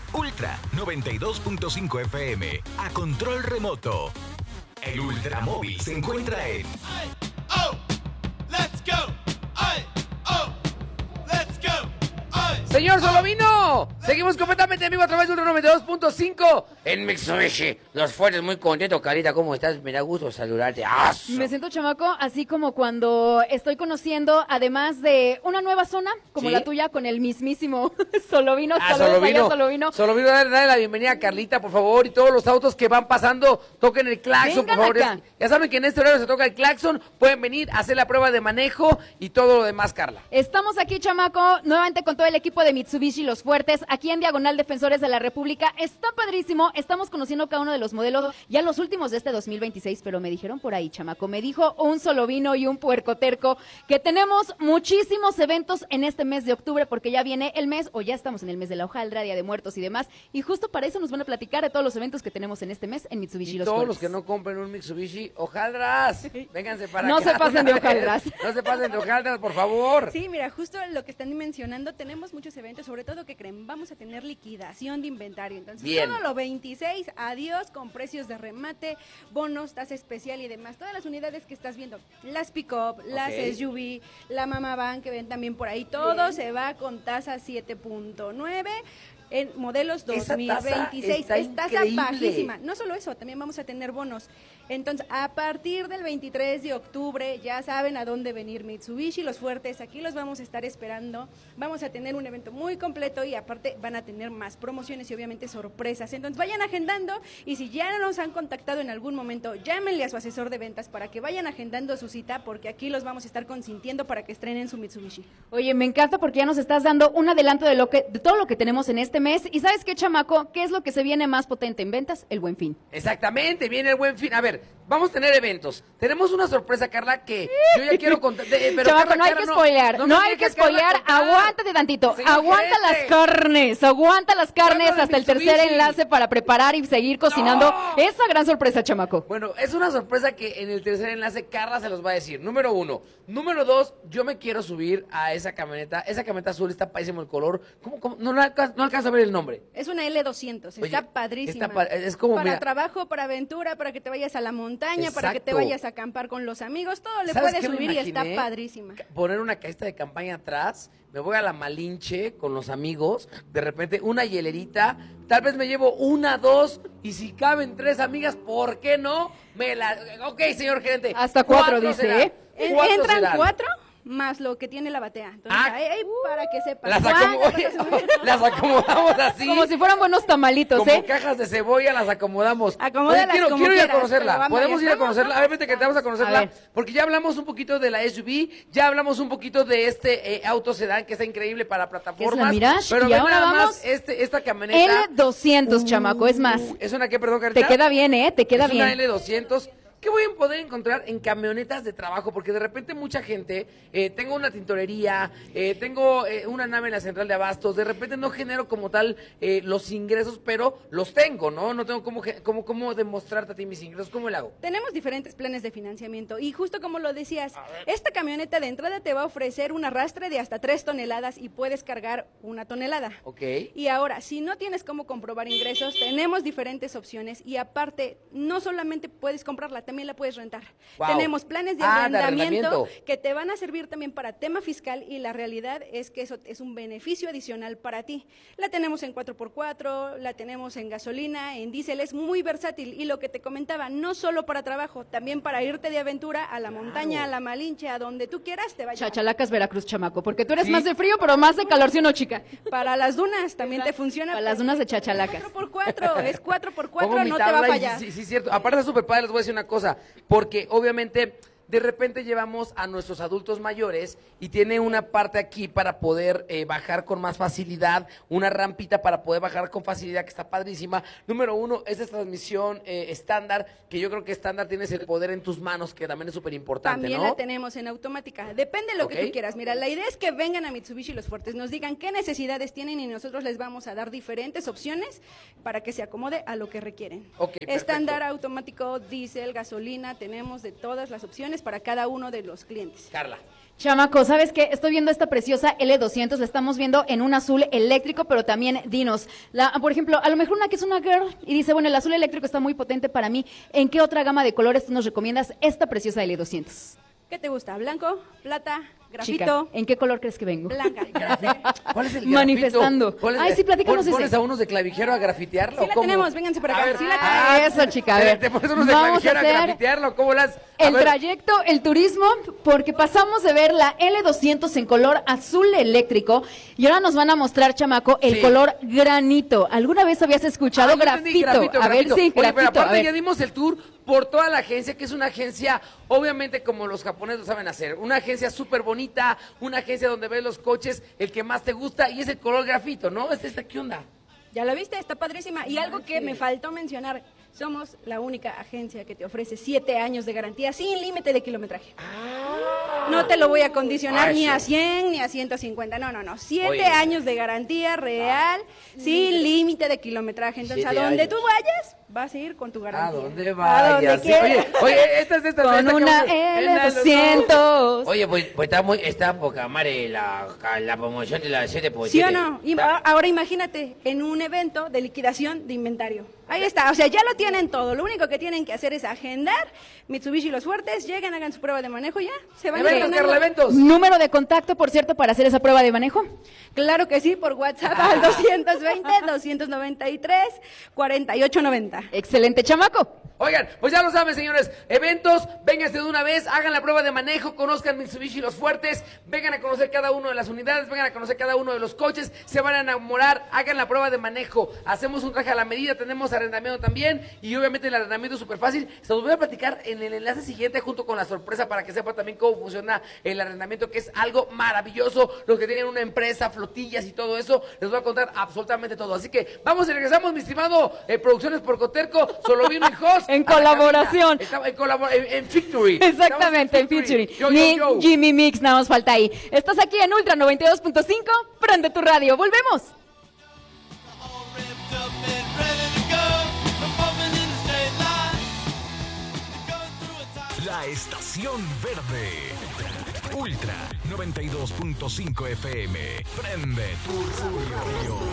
Ultra 92.5 FM, a control remoto. El Ultramóvil se encuentra en... Let's go. Let's go. Señor Solovino, seguimos completamente en vivo a través de 92.5 en Mitsubishi. Los fuertes, muy contento, Carita, ¿cómo estás? Me da gusto saludarte. ¡Aso! Me siento, chamaco, así como cuando estoy conociendo, además de una nueva zona, como ¿Sí? la tuya, con el mismísimo Solovino. Solovino. Solovino, dale la bienvenida a Carlita, por favor, y todos los autos que van pasando, toquen el claxon, Vengan por favor. acá. Ya saben que en este horario se toca el claxon, pueden venir a hacer la prueba de manejo y todo lo demás, Carla. Estamos aquí, chamaco, nuevamente con todo el equipo de Mitsubishi Los Fuertes, aquí en Diagonal Defensores de la República. Está padrísimo, estamos conociendo cada uno de los modelos, ya los últimos de este 2026, pero me dijeron por ahí, chamaco, me dijo un Solovino y un puercoterco que tenemos muchísimos eventos en este mes de octubre, porque ya viene el mes, o ya estamos en el mes de la hojaldra, Día de Muertos y demás, y justo para eso nos van a platicar de todos los eventos que tenemos en este mes en Mitsubishi Y Los todos Fuertes. los que no compren un Mitsubishi, hojaldras, vénganse para No acá. se pasen de hojaldras. No se pasen de hojaldras, por favor. Sí, mira, justo lo que están mencionando, tenemos muchos eventos, sobre todo que creen, vamos a tener liquidación de inventario. Entonces, Bien. todo lo 26, adiós, con precios de remate, bonos, tasa especial y demás. Todas las unidades que estás viendo, las pick-up, las SUV, la Mama Van que ven también por ahí, todo Bien. se va con tasa 7.9. En modelos Esa tasa 2026, está es tasa increíble. bajísima. No solo eso, también vamos a tener bonos. Entonces, a partir del 23 de octubre, ya saben a dónde venir Mitsubishi, Los Fuertes, aquí los vamos a estar esperando. Vamos a tener un evento muy completo y aparte van a tener más promociones y obviamente sorpresas. Entonces, vayan agendando y si ya nos han contactado en algún momento, llámenle a su asesor de ventas para que vayan agendando su cita, porque aquí los vamos a estar consintiendo para que estrenen su Mitsubishi. Oye, me encanta porque ya nos estás dando un adelanto de todo lo que tenemos en este mes. ¿Y sabes qué, chamaco? ¿Qué es lo que se viene más potente en ventas? El Buen Fin. Exactamente, viene el Buen Fin. A ver, vamos a tener eventos. Tenemos una sorpresa, Carla, que yo ya quiero contar. Pero chamaco, Carla, no hay Carla, que spoilear, me no hay dejes, que Carla, spoilear, contar. aguántate tantito, Señor aguanta gerente. aguanta las carnes Habla de hasta el tercer Mitsubishi. enlace para preparar y seguir cocinando esa gran sorpresa, chamaco. Bueno, es una sorpresa que en el tercer enlace Carla se los va a decir. Número 1. Número 2, yo me quiero subir a esa camioneta. Esa camioneta azul está padrísimo el color. ¿Cómo? No alcanzo a ver el nombre. Es una L200, Oye, está padrísima. es como, para mira, trabajo, para aventura, para que te vayas a la montaña, para que te Exacto. vayas a acampar con los amigos, todo le ¿sabes puedes qué me subir y está imaginé? padrísima. Poner una cajita de campaña atrás, me voy a la Malinche con los amigos, de repente una hielerita, tal vez me llevo 1, 2, y si caben 3 amigas, ¿por qué no? Ok, señor gerente. Hasta 4 dice, será. ¿eh? 4 Entran serán. 4 más lo que tiene la batea. Entonces, para que sepas. Las acomodamos así. Como si fueran buenos tamalitos, Como cajas de cebolla las acomodamos. Acomódalas Oye, como quiero ir a quieras, conocerla. pero vamos, ¿Podemos ya ir a estamos, conocerla? A ver, vete que te vamos a A conocerla. ver. Porque ya hablamos un poquito de la SUV, ya hablamos un poquito de este auto sedán que está increíble para plataformas. Mirage, pero y ve ahora nada vamos más esta camioneta. L200, chamaco, es más. ¿Es una qué, perdón, Carita? Te queda bien, ¿eh? Te queda Es bien. una L200. ¿Qué voy a poder encontrar en camionetas de trabajo? Porque de repente mucha gente, tengo una tintorería, tengo una nave en la central de abastos, de repente no genero como tal los ingresos, pero los tengo, ¿no? No tengo cómo demostrarte a ti mis ingresos, ¿cómo le hago? Tenemos diferentes planes de financiamiento y justo como lo decías, esta camioneta de entrada te va a ofrecer un arrastre de hasta 3 toneladas y puedes cargar 1 tonelada. Ok. Y ahora, si no tienes cómo comprobar ingresos, tenemos diferentes opciones y aparte, no solamente puedes comprarla, también la puedes rentar. Wow. Tenemos planes de De arrendamiento arrendamiento. que te van a servir también para tema fiscal y la realidad es que eso es un beneficio adicional para ti. La tenemos en 4x4, la tenemos en gasolina, en diésel, es muy versátil y lo que te comentaba, no solo para trabajo, también para irte de aventura a la montaña, a la Malinche, a donde tú quieras, te va a llevar. Chachalacas, Veracruz, chamaco, porque tú eres Sí. más de frío, pero más de calor, ¿sí o no, chica? Para las dunas también te funciona. Para las dunas de Chachalacas. 4x4, es 4x4, Pongo mi no te va a tabla y fallar. Sí, cierto. Aparte está súper padre, les voy a decir una cosa, porque obviamente de repente llevamos a nuestros adultos mayores y tiene una parte aquí para poder bajar con más facilidad, una rampita para poder bajar con facilidad que está padrísima. Número 1, esa es transmisión estándar, que yo creo que estándar tienes el poder en tus manos, que también es súper importante, También ¿no? la tenemos en automática. Depende de lo Ok. que tú quieras. Mira, la idea es que vengan a Mitsubishi Los Fuertes, nos digan qué necesidades tienen y nosotros les vamos a dar diferentes opciones para que se acomode a lo que requieren. Ok, perfecto. Estándar, automático, diésel, gasolina, tenemos de todas las opciones para cada uno de los clientes. Carla. Chamaco, ¿sabes qué? Estoy viendo esta preciosa L200, la estamos viendo en un azul eléctrico, pero también dinos. Por ejemplo, a lo mejor una que es una girl y dice, bueno, el azul eléctrico está muy potente para mí. ¿En qué otra gama de colores tú nos recomiendas esta preciosa L200? ¿Qué te gusta? ¿Blanco? ¿Plata? ¿Grafito? Chica, ¿en qué color crees que vengo? Blanca. ¿Cuál es el grafito? Manifestando. ¿Cuál es Ay, sí, platícanos ese. ¿Pones a unos de clavijero a grafitearlo? Sí la ¿Cómo? tenemos, vénganse para A acá. ver, Sí la tenemos. Eso, chica, a ver. ¿Te pones unos de Vamos a clavijero a hacer grafitearlo? ¿Cómo las...? A el ver. trayecto, el turismo, porque pasamos de ver la L200 en color azul eléctrico y ahora nos van a mostrar, chamaco, el Sí. color granito. ¿Alguna vez habías escuchado Yo entendí, grafito? A ver, sí, Oye, pero grafito. A aparte ver. ya dimos el tour por toda la agencia, que es una agencia, obviamente como los japoneses lo saben hacer, una agencia súper bonita, una agencia donde ves los coches, el que más te gusta, y es el color grafito, ¿no? ¿Qué onda? ¿Ya lo viste? Está padrísima. Y algo que me faltó mencionar, somos la única agencia que te ofrece 7 años de garantía sin límite de kilometraje. No te lo voy a condicionar ni a 100 ni a 150, no. 7 Oye. años de garantía real, sin límite de kilometraje. Entonces, a 7 donde años. tú vayas, vas a ir con tu garantía. ¿A dónde A vayas? donde Sí, quieras. oye, esta es Con una L200. Oye, pues está poca madre la promoción de la 7x7. ¿Sí o no? Ahora imagínate, en un evento de liquidación de inventario. Ahí está, o sea, ya lo tienen todo. Lo único que tienen que hacer es agendar Mitsubishi Los Fuertes, lleguen, hagan su prueba de manejo ya. Se van a ir Eventos, ganando. Carla, eventos. Número de contacto, por cierto, para hacer esa prueba de manejo. Claro que sí, por WhatsApp al 220-293-4890. Excelente, chamaco. Oigan, pues ya lo saben, señores, eventos, vénganse de una vez, hagan la prueba de manejo, conozcan Mitsubishi Los Fuertes, vengan a conocer cada uno de las unidades, vengan a conocer cada uno de los coches, se van a enamorar, hagan la prueba de manejo, hacemos un traje a la medida, tenemos arrendamiento también, y obviamente el arrendamiento es súper fácil, se los voy a platicar en el enlace siguiente junto con la sorpresa para que sepa también cómo funciona el arrendamiento, que es algo maravilloso, los que tienen una empresa, flotillas y todo eso, les voy a contar absolutamente todo, así que vamos y regresamos, mi estimado Producciones por Coterco, Solovino y Jos. En a la colaboración. cabina. Estamos en Victory. Exactamente, en featuring. Yo. Jimmy Mix, nada más falta ahí. Estás aquí en Ultra 92.5, prende tu radio. Volvemos. La estación verde. Ultra 92.5 FM. Prende tu radio.